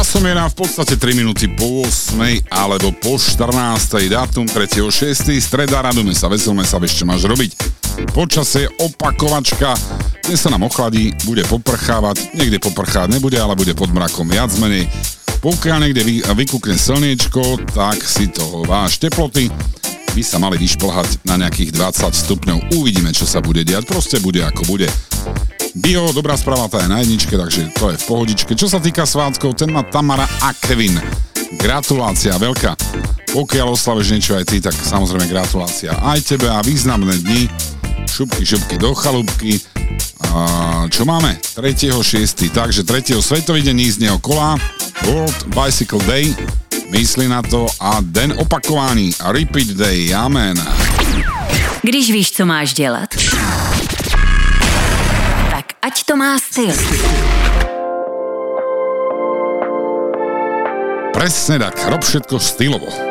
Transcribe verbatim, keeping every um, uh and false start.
Časom je nám v podstate tri minúty po ôsmej alebo po štrnástej, dátum tretieho šiesteho streda, radujme sa, veselme sa, vieš čo máš robiť. Počasie opakovačka, dnes sa nám ochladí, bude poprchávať, niekde poprchávať nebude, ale bude pod mrakom viac menej. Pokiaľ niekde vy, vykúkne slniečko, tak si toho váš. Teploty by sa mali vyšplhať na nejakých dvadsať stupňov. Uvidíme, čo sa bude diať, proste bude ako bude. Bio, dobrá správa, tá je na jedničke, takže to je v pohodičke. Čo sa týka svátkov, ten má Tamara a Kevin. Gratulácia veľká. Pokiaľ oslaveš niečo aj ty, tak samozrejme gratulácia aj tebe a významné dni. Šupky, šupky do chalúbky. A čo máme? tretieho šiesteho Takže tretieho Svetový deň jízdneho kola, World Bicycle Day, myslí na to, a den opakovaný, Repeat Day, amen. Když víš, co máš dělat, tak ať to má styl. Presne tak, rob všetko stylovo.